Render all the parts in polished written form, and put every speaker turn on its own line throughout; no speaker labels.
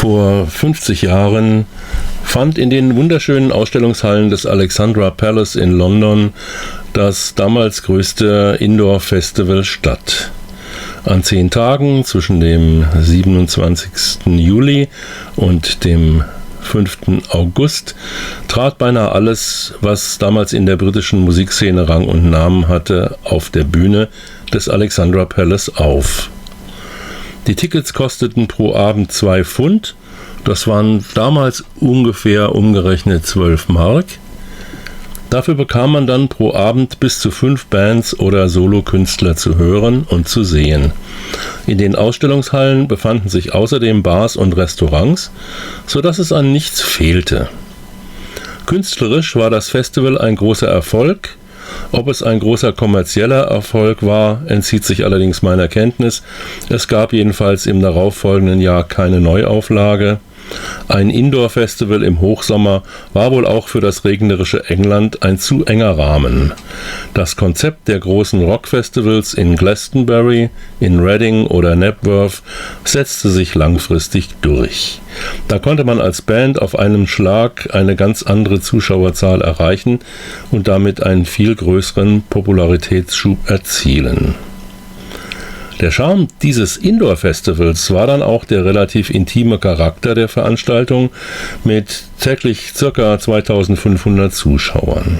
Vor 50 Jahren fand in den wunderschönen Ausstellungshallen des Alexandra Palace in London das damals größte Indoor-Festival statt. An 10 Tagen zwischen dem 27. Juli und dem 5. August trat beinahe alles, was damals in der britischen Musikszene Rang und Namen hatte, auf der Bühne des Alexandra Palace auf. Die Tickets kosteten pro Abend 2 Pfund, das waren damals ungefähr umgerechnet 12 Mark. Dafür bekam man dann pro Abend bis zu 5 Bands oder Solokünstler zu hören und zu sehen. In den Ausstellungshallen befanden sich außerdem Bars und Restaurants, sodass es an nichts fehlte. Künstlerisch war das Festival ein großer Erfolg. Ob es ein großer kommerzieller Erfolg war, entzieht sich allerdings meiner Kenntnis. Es gab jedenfalls im darauffolgenden Jahr keine Neuauflage. Ein Indoor-Festival im Hochsommer war wohl auch für das regnerische England ein zu enger Rahmen. Das Konzept der großen Rockfestivals in Glastonbury, in Reading oder Knebworth setzte sich langfristig durch. Da konnte man als Band auf einen Schlag eine ganz andere Zuschauerzahl erreichen und damit einen viel größeren Popularitätsschub erzielen. Der Charme dieses Indoor-Festivals war dann auch der relativ intime Charakter der Veranstaltung mit täglich ca. 2500 Zuschauern.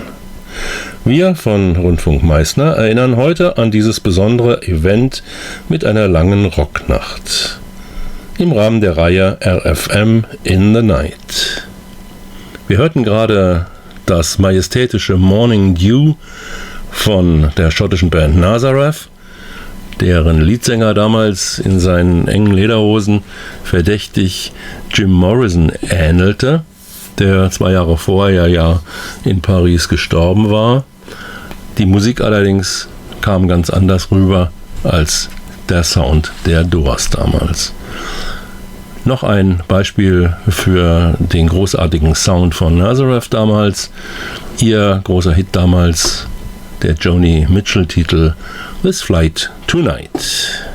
Wir von Rundfunk Meißner erinnern heute an dieses besondere Event mit einer langen Rocknacht im Rahmen der Reihe RFM in the Night. Wir hörten gerade das majestätische Morning Dew von der schottischen Band Nazareth, deren Leadsänger damals in seinen engen Lederhosen verdächtig Jim Morrison ähnelte, der 2 Jahre vorher ja in Paris gestorben war. Die Musik allerdings kam ganz anders rüber als der Sound der Doors damals. Noch ein Beispiel für den großartigen Sound von Nazareth damals. Ihr großer Hit damals, der Joni Mitchell-Titel This Flight Tonight.